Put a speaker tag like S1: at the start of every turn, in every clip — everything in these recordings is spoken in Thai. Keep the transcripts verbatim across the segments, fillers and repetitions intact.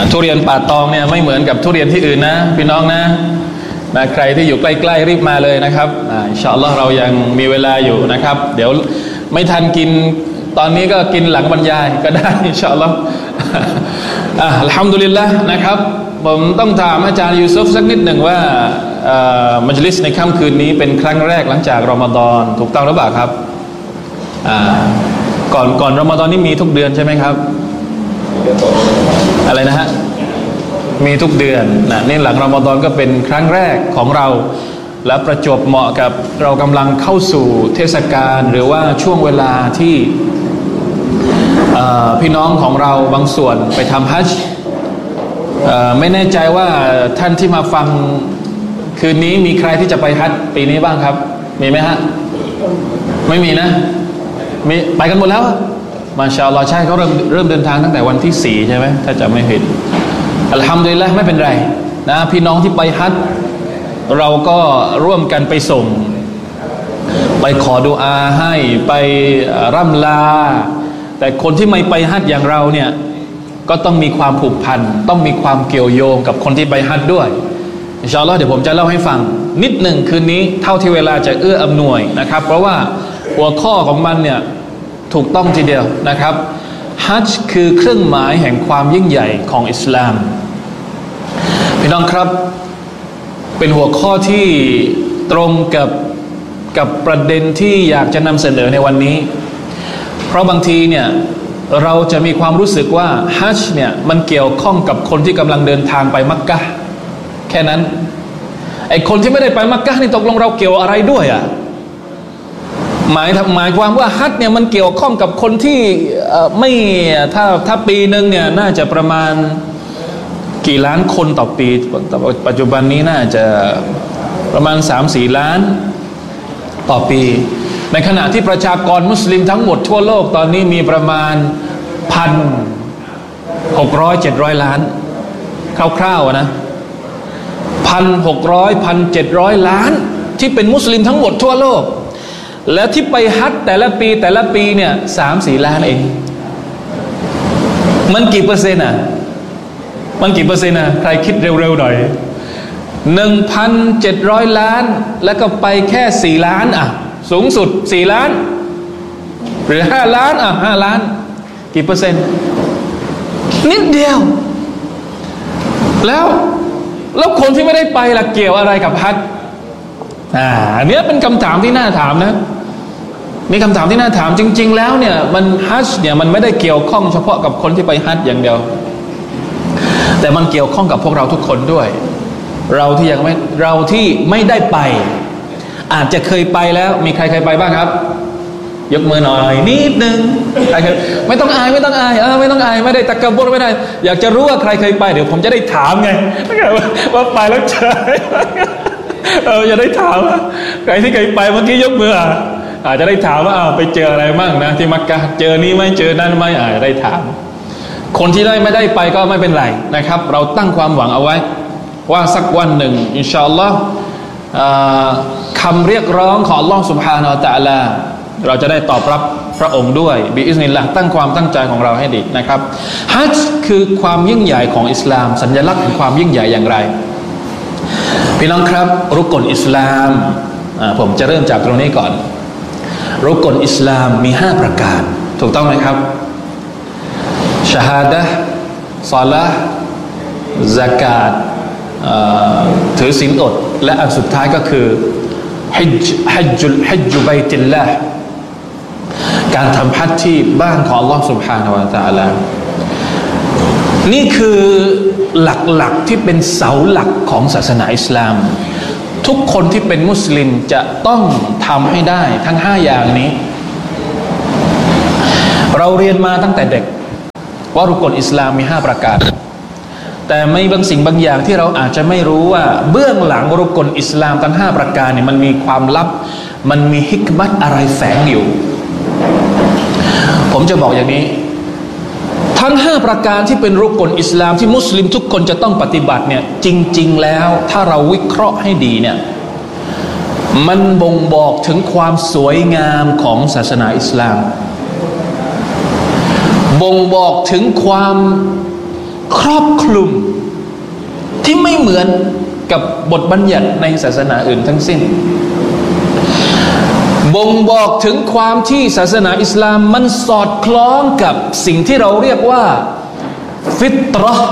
S1: ทุเรียนป่าตองเนี่ยไม่เหมือนกับทุเรียนที่อื่นนะพี่น้องนะนะใครที่อยู่ใกล้ๆรีบมาเลยนะครับอินชาอัลลอฮ์เรายังมีเวลาอยู่นะครับเดี๋ยวไม่ทันกินตอนนี้ก็กินหลังบรรยายก็ได้อินชาอัลลอฮ์อัลฮัมดุลิลละห์นะครับผมต้องถามอาจารย์ยูซุฟสักนิดหนึ่งว่ามัจลิสในค่ำคืนนี้เป็นครั้งแรกหลังจากรอมฎอนถูกต้องหรือเปล่าครับก่อนก่อนรอมฎอนนี่มีทุกเดือนใช่ไหมครับอะไรนะฮะมีทุกเดือนนะนี่หลังรอมฎอนก็เป็นครั้งแรกของเราและประจวบเหมาะกับเรากำลังเข้าสู่เทศกาลหรือว่าช่วงเวลาที่พี่น้องของเราบางส่วนไปทำฮัจญ์ไม่แน่ใจว่าท่านที่มาฟังคืนนี้มีใครที่จะไปฮัจญ์ปีนี้บ้างครับมีไหมฮะไม่มีนะมีไปกันหมดแล้วมาชาอัลลอฮ์ใช่เขาเริ่มเริ่มเดินทางตั้งแต่วันที่สี่ใช่ไหมถ้าจำไม่ผิดอัลฮัมดุลิลละห์ไม่เป็นไรนะพี่น้องที่ไปฮัจญ์เราก็ร่วมกันไปส่งไปขอดุอาให้ไปร่ำลาแต่คนที่ไม่ไปฮัจญ์อย่างเราเนี่ยก็ต้องมีความผูกพันต้องมีความเกี่ยวโยงกับคนที่ไปฮัจญ์ด้วยอินชาอัลลอฮ์เดี๋ยวผมจะเล่าให้ฟังนิดหนึ่งคืนนี้เท่าที่เวลาจะเอื้ออำนวยนะครับเพราะว่าหัวข้อของมันเนี่ยถูกต้องทีเดียวนะครับฮัจญ์คือเครื่องหมายแห่งความยิ่งใหญ่ของอิสลามพี่น้องครับเป็นหัวข้อที่ตรงกับกับประเด็นที่อยากจะนำเสนอในวันนี้เพราะบางทีเนี่ยเราจะมีความรู้สึกว่าฮัจญ์เนี่ยมันเกี่ยวข้องกับคนที่กำลังเดินทางไปมักกะห์แค่นั้นไอ้คนที่ไม่ได้ไปมักกะห์นี่ตกลงเราเกี่ยวอะไรด้วยอ่ะหมายหมายความว่าฮัจญ์เนี่ยมันเกี่ยวข้องกับคนที่ไม่ถ้าถ้าปีหนึ่งเนี่ยน่าจะประมาณกี่ล้านคนต่อปีปัจจุบันนี้น่าจะประมาณ สามสี่ ล้านต่อปีในขณะที่ประชากรมุสลิมทั้งหมดทั่วโลกตอนนี้มีประมาณ พันหกร้อย เจ็ดร้อย ล้านคร่าวๆนะ หนึ่งพันหกร้อย หนึ่งพันเจ็ดร้อย ล้านที่เป็นมุสลิมทั้งหมดทั่วโลกและที่ไปฮัจญ์แต่ละปีแต่ละปีเนี่ย สามสี่ ล้านเองมันกี่เปอร์เซ็นต์อ่ะมันกี่เปอร์เซ็นต์อ่ะใครคิดเร็วๆหน่อย หนึ่งพันเจ็ดร้อย ล้านแล้วก็ไปแค่สี่ล้านอ่ะสูงสุดสี่ล้านหรือห้าล้านอ่ะห้าล้านกี่เปอร์เซ็นต์นิดเดียวแล้วแล้วคนที่ไม่ได้ไปล่ะเกี่ยวอะไรกับฮัจญ์อ่าอันนี้เป็นคำถามที่น่าถามนะมีคำถามที่น่าถามจริงๆแล้วเนี่ยมันฮัจญ์เนี่ยมันไม่ได้เกี่ยวข้องเฉพาะกับคนที่ไปฮัจญ์อย่างเดียวแต่มันเกี่ยวข้องกับพวกเราทุกคนด้วยเราที่ยังไม่เราที่ไม่ได้ไปอาจจะเคยไปแล้วมีใครเคยไปบ้างครับยกมือหน่อยนิดนึงใครเคยไม่ต้องอายไม่ต้องอายเออไม่ต้องอายไม่ได้ตะกบดไม่ได้อยากจะรู้ว่าใครเคยไปเดี๋ยวผมจะได้ถามไงว่าไปแล้วเจอเออจะได้ถามว่าใครที่เคยไปเมื่อกี้ยกมืออาจจะได้ถามว่าอ้าวไปเจออะไรมั่งนะที่มักกะเจอนี้ไหมเจอนั่นไหมอาจจะได้ถามคนที่ได้ไม่ได้ไปก็ไม่เป็นไรนะครับเราตั้งความหวังเอาไว้ว่าสักวันหนึ่งอินชาอัลลอฮ์คำเรียกร้องของอัลลอฮ์ سبحانه และ تعالى เราจะได้ตอบรับพระองค์ด้วยบิอิซนิลลาห์ตั้งความตั้งใจของเราให้ดีนะครับฮัจญ์คือความยิ่งใหญ่ของอิสลามสัญลักษณ์ของความยิ่งใหญ่อย่างไรพี่น้องครับรุกนอิสลามผมจะเริ่มจากตรงนี้ก่อนรุกนอิสลามมีห้าประการถูกต้องไหมครับชะฮาดะห์ศอลาห์ซะกาตถือศีลอดและอันสุดท้ายก็คือฮัจญ์ฮัจญ์ฮัจญ์บัยติลลาห์การทำฮัจญ์ที่บ้านของอัลลอฮ์ سبحانه และ تعالى นี่คือหลักๆที่เป็นเสาหลักของศาสนาอิสลามทุกคนที่เป็นมุสลิมจะต้องทำให้ได้ทั้งห้าอย่างนี้เราเรียนมาตั้งแต่เด็กว่ารุกนอิสลามมีห้าประการแต่ไม่บางสิ่งบางอย่างที่เราอาจจะไม่รู้ว่าเบื้องหลังรุกนอิสลามทั้งห้าประการเนี่ยมันมีความลับมันมีฮิกมัตอะไรแฝงอยู่ผมจะบอกอย่างนี้ทั้งห้าประการที่เป็นรุกนอิสลามที่มุสลิมทุกคนจะต้องปฏิบัติเนี่ยจริงๆแล้วถ้าเราวิเคราะห์ให้ดีเนี่ยมันบ่งบอกถึงความสวยงามของศาสนาอิสลามบ่งบอกถึงความครอบคลุมที่ไม่เหมือนกับบทบัญญัติในศาสนาอื่นทั้งสิ้นบ่งบอกถึงความที่ศาสนาอิสลามมันสอดคล้องกับสิ่งที่เราเรียกว่าฟิตเราะห์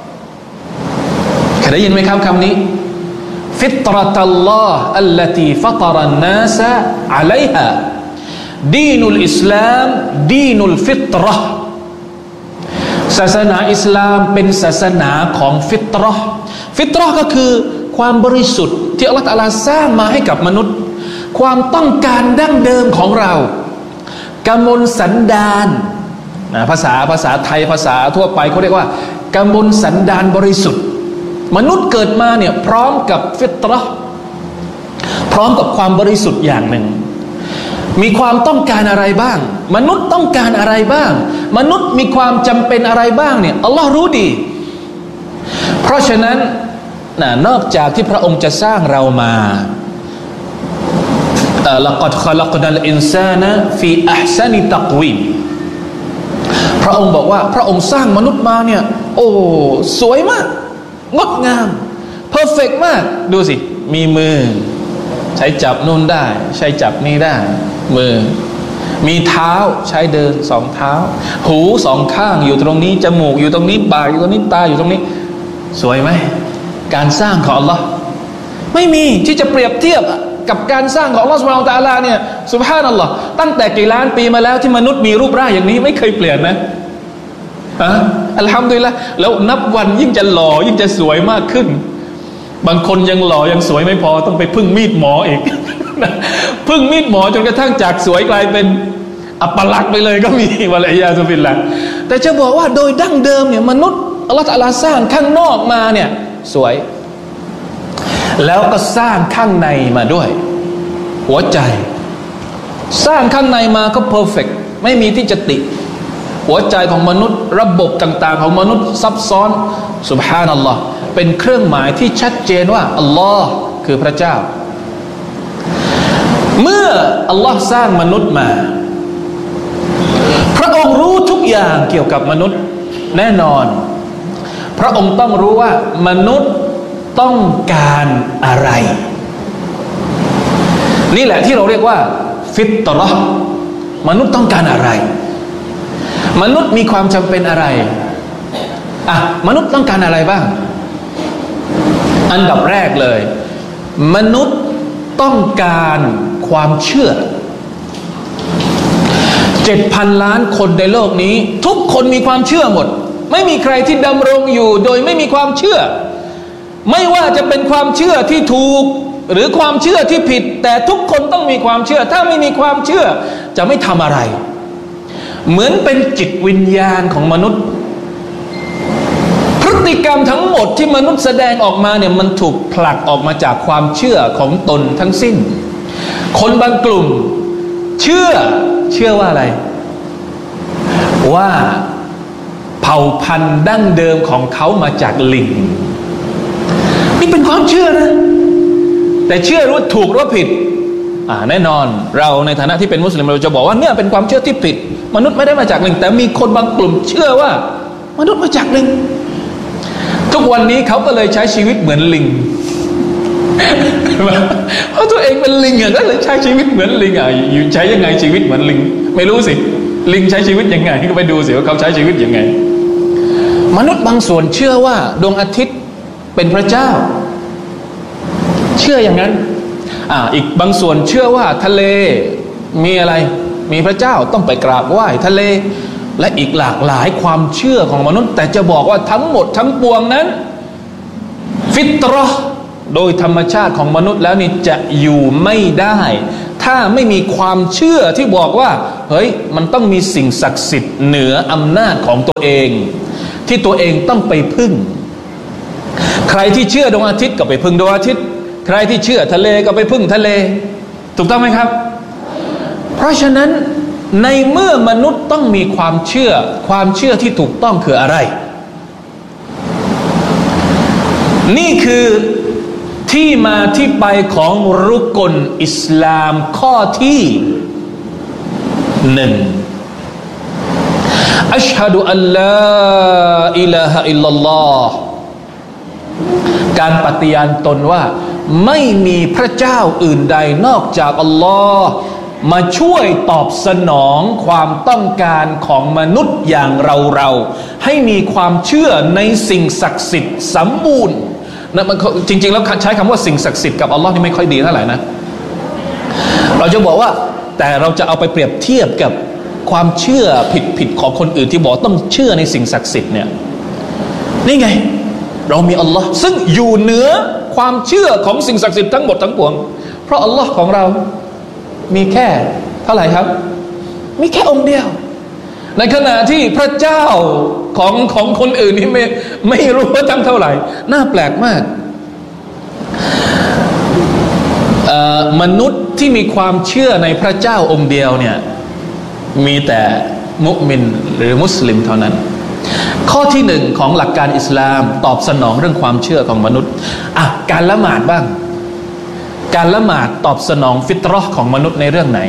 S1: เคยได้ยินไหมครับคำนี้ฟิตเราะตัลลอฮ์อัลลตีฟัตรันนาสอะลัยฮาดีนุลอิสลามดีนุลฟิตเราะห์ศาสนาอิสลามเป็นศาสนาของฟิตเราะห์ฟิตเราะห์ก็คือความบริสุทธิ์ที่อัลเลาะห์ตะอาลาสร้างมาให้กับมนุษย์ความต้องการดั้งเดิมของเรากมลสันดานนะภาษาภาษาไทยภาษาทั่วไปเขาเรียกว่ากมลสันดานบริสุทธิ์มนุษย์เกิดมาเนี่ยพร้อมกับฟิตเราะห์พร้อมกับความบริสุทธิ์อย่างหนึ่งมีความต้องการอะไรบ้างมนุษย์ต้องการอะไรบ้างมนุษย์มีความจำเป็นอะไรบ้างเนี่ยอัลลอฮ์รู้ดีเพราะฉะนั้นนะนอกจากที่พระองค์จะสร้างเรามาละกัดขลักนัลอินซานะฟีอัห์ซานิตักวีมพระองค์บอกว่าพระองค์สร้างมนุษย์มาเนี่ยโอ้สวยมากงดงามเพอร์เฟกต์มากดูสิมีมือใช้จับนู่นได้ใช้จับนี่ได้มือมีเท้าใช้เดินสองเท้าหูสองข้างอยู่ตรงนี้จมูกอยู่ตรงนี้ปากอยู่ตรงนี้ตาอยู่ตรงนี้สวยไหมการสร้างของอัลลอฮ์ไม่มีที่จะเปรียบเทียบกับการสร้างของอัลลอฮ์ซุบฮานะฮูวะตะอาลาเนี่ยซุบฮานัลลอฮ์ตั้งแต่กี่ล้านปีมาแล้วที่มนุษย์มีรูปร่างอย่างนี้ไม่เคยเปลี่ยนนะอะอัลฮัมดุลิลละห์แล้วนับวันยิ่งจะหล่อยิ่งจะสวยมากขึ้นบางคนยังหล่อยังสวยไม่พอต้องไปพึ่งมีดหมออีก พึ่งมีดหมอจนกระทั่งจากสวยกลายเป็นอัปลักษณ์ไปเลยก็มีวะลัยยาซุบิลละแต่จะบอกว่าโดยดั้งเดิมเนี่ยมนุษย์อัลลอฮฺตะอาลาสร้างข้างนอกมาเนี่ยสวยแล้วก็สร้างข้างในมาด้วยหัวใจสร้างข้างในมาก็เพอร์เฟกต์ไม่มีที่จะติหัวใจของมนุษย์ระบบต่างๆของมนุษย์ซับซ้อนซุบฮานัลลอฮ์เป็นเครื่องหมายที่ชัดเจนว่าอัลลอฮ์คือพระเจ้าเมื่ออัลลอฮ์สร้างมนุษย์มาพระองค์รู้ทุกอย่างเกี่ยวกับมนุษย์แน่นอนพระองค์ต้องรู้ว่ามนุษย์ต้องการอะไรนี่แหละที่เราเรียกว่าฟิตเราะห์มนุษย์ต้องการอะไรมนุษย์มีความจำเป็นอะไรอ่ะมนุษย์ต้องการอะไรบ้างอันดับแรกเลยมนุษย์ต้องการความเชื่อ เจ็ดพัน ล้านคนในโลกนี้ทุกคนมีความเชื่อหมดไม่มีใครที่ดำรงอยู่โดยไม่มีความเชื่อไม่ว่าจะเป็นความเชื่อที่ถูกหรือความเชื่อที่ผิดแต่ทุกคนต้องมีความเชื่อถ้าไม่มีความเชื่อจะไม่ทำอะไรเหมือนเป็นจิตวิญญาณของมนุษย์พฤติกรรมทั้งหมดที่มนุษย์แสดงออกมาเนี่ยมันถูกผลักออกมาจากความเชื่อของตนทั้งสิ้นคนบางกลุ่มเชื่อเชื่อว่าอะไรว่าเผ่าพันธุ์ดั้งเดิมของเขามาจากลิงนี่เป็นความเชื่อนะแต่เชื่อรู้ถูกหรือผิดอ่าแน่นอนเราในฐานะที่เป็นมุสลิมเราจะบอกว่าเนี่ยเป็นความเชื่อที่ผิดมนุษย์ไม่ได้มาจากลิงแต่มีคนบางกลุ่มเชื่อว่ามนุษย์มาจากลิงทุกวันนี้เขาก็เลยใช้ชีวิตเหมือนลิงเพราะตัวเองเป็นลิงอ่ะก็เลยใช้ชีวิตเหมือนลิงอ่ะอยู่ใช้ยังไงชีวิตเหมือนลิงไม่รู้สิลิงใช้ชีวิตยังไงก็ไปดูสิว่าเขาใช้ชีวิตยังไงมนุษย์บางส่วนเชื่อว่าดวงอาทิตย์เป็นพระเจ้าเชื่ออย่างนั้นอ่าอีกบางส่วนเชื่อว่าทะเลมีอะไรมีพระเจ้าต้องไปกราบไหว้ทะเลและอีกหลากหลายความเชื่อของมนุษย์แต่จะบอกว่าทั้งหมดทั้งปวงนั้นฟิตเราะห์โดยธรรมชาติของมนุษย์แล้วนี่จะอยู่ไม่ได้ถ้าไม่มีความเชื่อที่บอกว่าเฮ้ยมันต้องมีสิ่งศักดิ์สิทธิ์เหนืออำนาจของตัวเองที่ตัวเองต้องไปพึ่งใครที่เชื่อดวงอาทิตย์ก็ไปพึ่งดวงอาทิตย์ใครที่เชื่อทะเลก็ไปพึ่งทะเลถูกต้องไหมครับเพราะฉะนั้นในเมื่อมนุษย์ต้องมีความเชื่อความเชื่อที่ถูกต้องคืออะไรนี่คือที่มาที่ไปของรุกนอิสลามข้อที่หนึ่งอัชฮะดุอัลลาอิลาฮะอิลลัลลอฮ์การปฏิญาณตนว่าไม่มีพระเจ้าอื่นใดนอกจากอัลลอฮ์มาช่วยตอบสนองความต้องการของมนุษย์อย่างเราเราให้มีความเชื่อในสิ่งศักดิ์สิทธิ์สมบูรณ์นะมันจริงๆแล้วใช้คำว่าสิ่งศักดิ์สิทธิ์กับอัลลอฮ์นี่ไม่ค่อยดีเท่าไหร่นะเราจะบอกว่าแต่เราจะเอาไปเปรียบเทียบกับความเชื่อผิดๆของคนอื่นที่บอกต้องเชื่อในสิ่งศักดิ์สิทธิ์เนี่ยนี่ไงเรามีอัลลอฮ์ซึ่งอยู่เหนือความเชื่อของสิ่งศักดิ์สิทธิ์ทั้งหมดทั้งปวงเพราะอัลลอฮ์ของเรามีแค่เท่าไหร่ครับมีแค่องค์เดียวในขณะที่พระเจ้าของของคนอื่นนี่ไม่ไม่รู้ว่าตั้งเท่าไหร่น่าแปลกมากมนุษย์ที่มีความเชื่อในพระเจ้าองค์เดียวเนี่ยมีแต่มุมินหรือมุสลิมเท่านั้นข้อที่หนึ่งของหลักการอิสลามตอบสนองเรื่องความเชื่อของมนุษย์อ่ะการละหมาดบ้างการละหมาดตอบสนองฟิตเราะห์ของมนุษย์ในเรื่องไหน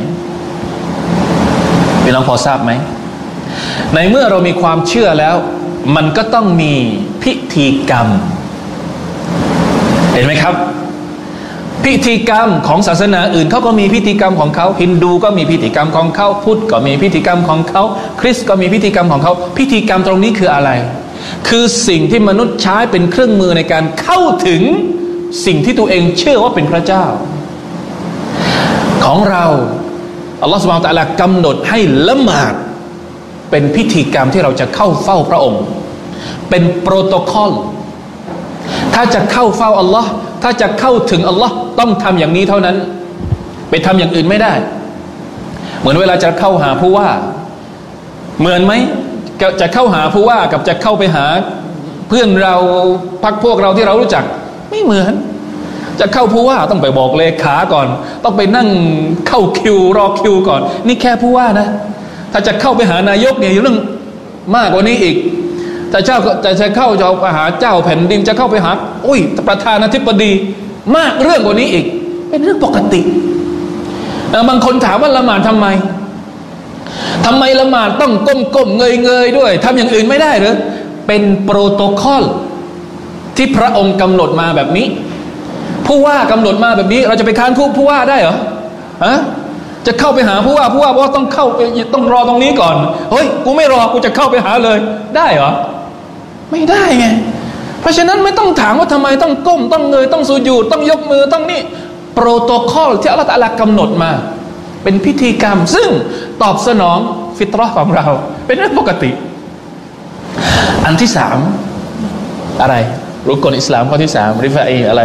S1: พี่น้องพอทราบไหมในเมื่อเรามีความเชื่อแล้วมันก็ต้องมีพิธีกรรมเห็นไหมครับพิธีกรรมของศาสนาอื่นเขาก็มีพิธีกรรมของเขาฮินดูก็มีพิธีกรรมของเขาพุทธก็มีพิธีกรรมของเขาคริสต์ก็มีพิธีกรรมของเขาพิธีกรรมตรงนี้คืออะไรคือสิ่งที่มนุษย์ใช้เป็นเครื่องมือในการเข้าถึงสิ่งที่ตัวเองเชื่อว่าเป็นพระเจ้าของเราอัลลอฮฺซุบฮานะฮูวะตะอาลากำหนดให้ละหมาดเป็นพิธีกรรมที่เราจะเข้าเฝ้าพระองค์เป็นโปรโตคอลถ้าจะเข้าเฝ้าอัลลอฮ์ถ้าจะเข้าถึงอัลลอฮ์ต้องทำอย่างนี้เท่านั้นไปทำอย่างอื่นไม่ได้เหมือนเวลาจะเข้าหาผู้ว่าเหมือนไหมจะเข้าหาผู้ว่ากับจะเข้าไปหาเพื่อนเราพักพวกเราที่เรารู้จักไม่เหมือนจะเข้าผู้ว่าต้องไปบอกเลขาก่อนต้องไปนั่งเข้าคิวรอคิวก่อนนี่แค่ผู้ว่านะถ้าจะเข้าไปหานายกเนี่ยเรื่องมากกว่านี้อีกแต่เจ้าจะจะเข้าจะไปหาเจ้าแผ่นดินจะเข้าไปหาอุ้ยประธานาธิบดีมากเรื่องกว่านี้อีกเป็นเรื่องปกติบางคนถามว่าละหมาดทำไมทำไมละหมาดต้องก้มๆเงยๆด้วยทำอย่างอื่นไม่ได้หรือเป็นโปรโตคอลที่พระองค์กำหนดมาแบบนี้ผู้ว่ากำหนดมาแบบนี้เราจะไปค้านคู่ผู้ว่าได้เหรอฮะจะเข้าไปหาผู้ว่าผู้ว่าบอกว่าต้องเข้าไปต้องรอตรงนี้ก่อนเฮ้ยกูไม่รอกูจะเข้าไปหาเลยได้เหรอไม่ได้ไงเพราะฉะนั้นไม่ต้องถามว่าทำไมต้องก้มต้องเงยต้องสุญูดต้องยกมือต้องนี่โปรโตคอลที่อัลเลาะห์ตะอาลากำหนดมาเป็นพิธีกรรมซึ่งตอบสนองฟิตเราะห์ของเราเป็นเรื่องปกติอันที่สามอะไรรุกนอิสลามข้อที่สามริฟะอีอะไร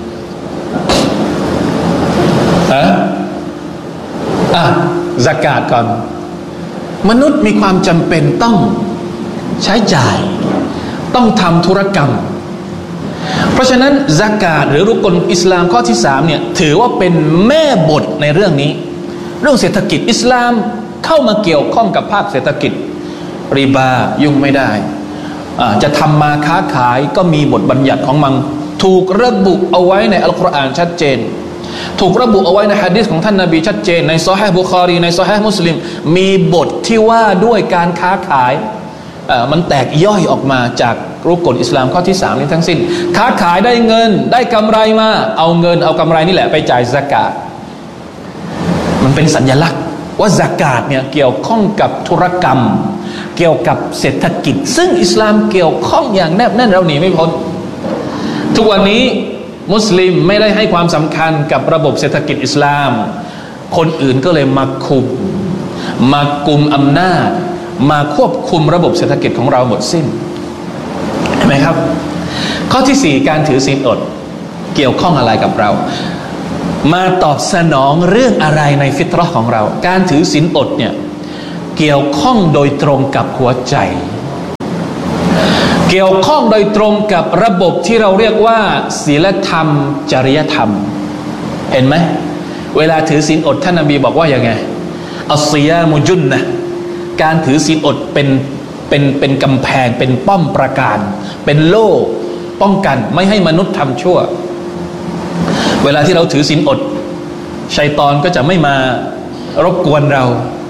S1: ฮะอ่ะซะกาตก่อนมนุษย์มีความจำเป็นต้องใช้จ่ายต้องทำธุรกรรมเพราะฉะนั้นซะกาตหรือรุกนอิสลามข้อที่สามเนี่ยถือว่าเป็นแม่บทในเรื่องนี้เรื่องเศรษฐกิจอิสลามเข้ามาเกี่ยวข้องกับภาคเศรษฐกิจริบายุ่งไม่ได้จะทำมาค้าขายก็มีบทบัญญัติของมันถูกระบุเอาไว้ในอัลกุรอานชัดเจนถูกระบุเอาไว้ในหะดีษของท่านนบีชัดเจนในซอฮีฮ์บุคอรีในซอฮีฮ์มุสลิมมีบทที่ว่าด้วยการค้าขายมันแตกย่อยออกมาจากรุกนอิสลามข้อที่สามนี้ทั้งสิ้นค้าขายได้เงินได้กำไรมาเอาเงินเอากำไรนี่แหละไปจ่ายซะกาตมันเป็นสัญลักษณ์ว่าซะกาตเนี่ยเกี่ยวข้องกับธุรกรรมเกี่ยวกับเศรษฐกิจซึ่งอิสลามเกี่ยวข้องอย่างแนบแน่นเราหนีไม่พ้นทุกวันนี้มุสลิมไม่ได้ให้ความสำคัญกับระบบเศรษฐกิจอิสลามคนอื่นก็เลยมาคุมมากุมอำนาจมาควบคุมระบบเศรษฐกิจของเราหมดสิ้นเห็นไหมครับข้อที่สี่การถือศีลอดเกี่ยวข้องอะไรกับเรามาตอบสนองเรื่องอะไรในฟิตเราะห์ของเราการถือศีลอดเนี่ยเกี่ยวข้องโดยตรงกับหัวใจเกี่ยวข้องโดยตรงกับระบบที่เราเรียกว่าศีลธรรมจริยธรรมเห็นไหมเวลาถือศีลอดท่านนบีบอกว่าอย่างไงอัศซิยามุจุนนะการถือศีลอดเป็นเป็นเป็นกำแพงเป็นป้อมปราการเป็นโล่ป้องกันไม่ให้มนุษย์ทำชั่วเวลาที่เราถือศีลอดชัยฏอนก็จะไม่มารบกวนเรา